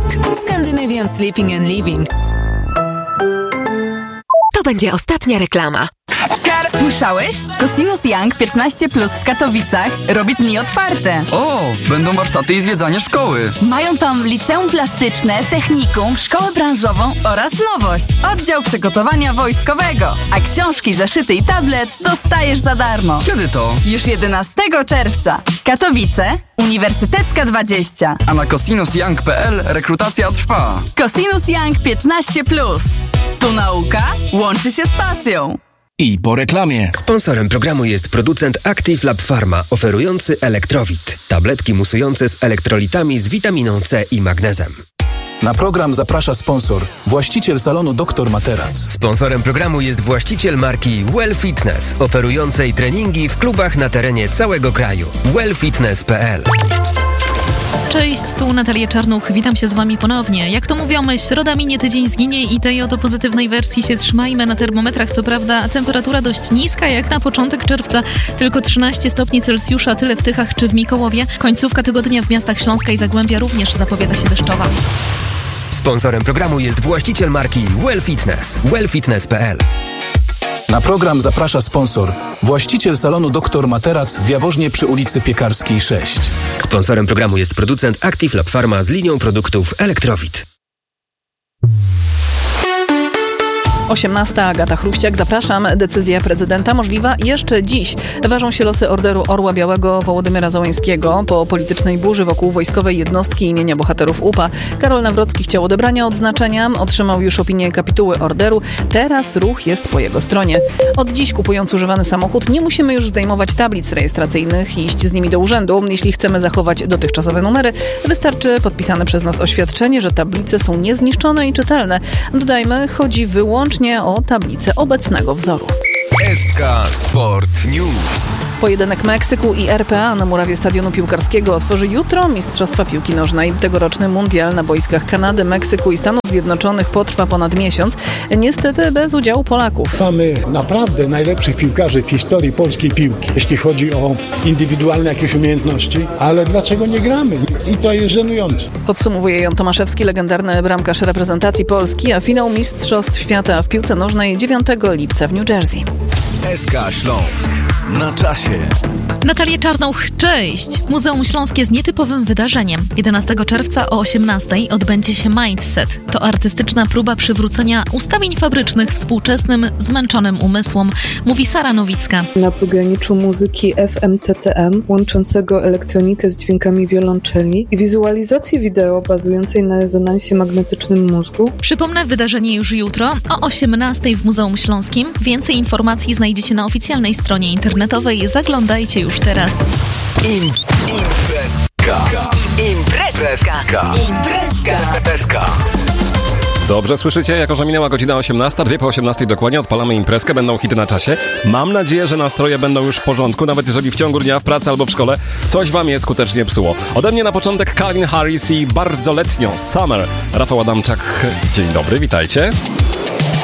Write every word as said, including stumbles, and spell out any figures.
Scandinavian Sleeping and Living. To będzie ostatnia reklama. Słyszałeś? Cosinus Young piętnaście plus w Katowicach robi dni otwarte. O, będą warsztaty i zwiedzanie szkoły. Mają tam liceum plastyczne, technikum, szkołę branżową oraz nowość. Oddział przygotowania wojskowego. A książki, zeszyty i tablet dostajesz za darmo. Kiedy to? Już jedenastego czerwca. Katowice, Uniwersytecka dwadzieścia. A na cosinus young kropka p l rekrutacja trwa. Cosinus Young piętnaście plus. Tu nauka łączy się z pasją. I po reklamie. Sponsorem programu jest producent Active Lab Pharma, oferujący Elektrowit. Tabletki musujące z elektrolitami z witaminą C i magnezem. Na program zaprasza sponsor, właściciel salonu doktor Materac. Sponsorem programu jest właściciel marki Well Fitness, oferującej treningi w klubach na terenie całego kraju. well fitness kropka p l. Cześć, tu Natalia Czarnuch, witam się z Wami ponownie. Jak to mówią, środa minie, tydzień zginie i tej oto pozytywnej wersji się trzymajmy. Na termometrach co prawda temperatura dość niska, jak na początek czerwca, tylko trzynaście stopni Celsjusza, tyle w Tychach czy w Mikołowie. Końcówka tygodnia w miastach Śląska i Zagłębia również zapowiada się deszczowa. Sponsorem programu jest właściciel marki Well Fitness, well fitness kropka p l. Na program zaprasza sponsor, właściciel salonu doktor Materac w Jaworznie przy ulicy Piekarskiej sześć. Sponsorem programu jest producent Active Lab Pharma z linią produktów Elektrowit. osiemnasta. Agata Chruściak, zapraszam. Decyzja prezydenta możliwa jeszcze dziś. Ważą się losy Orderu Orła Białego Wołodymyra Załańskiego. Po politycznej burzy wokół wojskowej jednostki imienia bohaterów U P A Karol Nawrocki chciał odebrania odznaczenia. Otrzymał już opinię kapituły orderu. Teraz ruch jest po jego stronie. Od dziś, kupując używany samochód, nie musimy już zdejmować tablic rejestracyjnych i iść z nimi do urzędu. Jeśli chcemy zachować dotychczasowe numery, wystarczy podpisane przez nas oświadczenie, że tablice są niezniszczone i czytelne. Dodajmy, chodzi wyłącznie o tablicę obecnego wzoru. S K Sport News. Pojedynek Meksyku i R P A na murawie stadionu piłkarskiego otworzy jutro Mistrzostwa Piłki Nożnej. Tegoroczny mundial na boiskach Kanady, Meksyku i Stanów Zjednoczonych potrwa ponad miesiąc. Niestety bez udziału Polaków. Mamy naprawdę najlepszych piłkarzy w historii polskiej piłki, jeśli chodzi o indywidualne jakieś umiejętności, ale dlaczego nie gramy? I to jest żenujące. Podsumowuje Jan Tomaszewski, legendarny bramkarz reprezentacji Polski, a finał Mistrzostw Świata w piłce nożnej dziewiątego lipca w New Jersey. S K Śląsk. Na czasie. Natalia Czarnuch, cześć! Muzeum Śląskie z nietypowym wydarzeniem. jedenastego czerwca o osiemnastej odbędzie się Mindset. To artystyczna próba przywrócenia ustawień fabrycznych współczesnym, zmęczonym umysłom, mówi Sara Nowicka. Na pograniczu muzyki F M T T M, łączącego elektronikę z dźwiękami wiolonczeli i wizualizacji wideo bazującej na rezonansie magnetycznym mózgu. Przypomnę, wydarzenie już jutro o osiemnastej w Muzeum Śląskim. Więcej informacji znajdziecie na oficjalnej stronie internetowej. Zaglądajcie już teraz. Imprezka. Imprezka. Imprezka. Imprezka. Dobrze słyszycie? Jako że minęła godzina osiemnasta, dwie po osiemnastej dokładnie odpalamy imprezkę, będą hity na czasie. Mam nadzieję, że nastroje będą już w porządku, nawet jeżeli w ciągu dnia w pracy albo w szkole coś wam je skutecznie psuło. Ode mnie na początek Calvin Harris i bardzo letnio Summer. Rafał Adamczak, dzień dobry, witajcie.